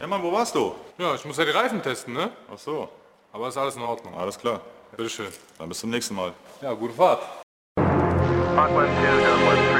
Mann, wo warst du? Ja, ich muss ja die Reifen testen, ne? Ach so, Aber ist alles in Ordnung. alles klar. Bitteschön. Dann bis zum nächsten Mal. Ja, gute Fahrt. Mach 1, 2,